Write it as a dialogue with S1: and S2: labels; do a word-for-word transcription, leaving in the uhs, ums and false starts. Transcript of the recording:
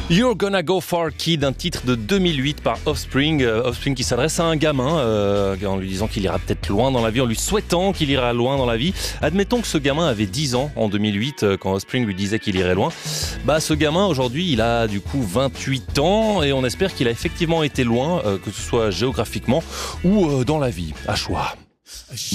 S1: You're Gonna Go Far Kid, un titre de deux mille huit par Offspring. Euh, Offspring qui s'adresse à un gamin euh, en lui disant qu'il ira peut-être loin dans la vie, en lui souhaitant qu'il ira loin dans la vie. Admettons que ce gamin avait dix ans en deux mille huit euh, quand Offspring lui disait qu'il irait loin. Bah, ce gamin aujourd'hui il a du coup vingt-huit ans et on espère qu'il a effectivement été loin, euh, que ce soit géographiquement ou euh, dans la vie, à choix.